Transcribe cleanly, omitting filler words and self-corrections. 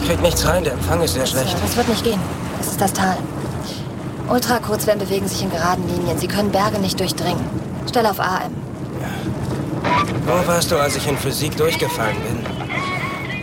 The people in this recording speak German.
krieg nichts rein, der Empfang ist sehr schlecht. Das wird nicht gehen. Es ist das Tal. Ultrakurzwellen bewegen sich in geraden Linien. Sie können Berge nicht durchdringen. Stell auf AM. Wo warst du, als ich in Physik durchgefallen bin?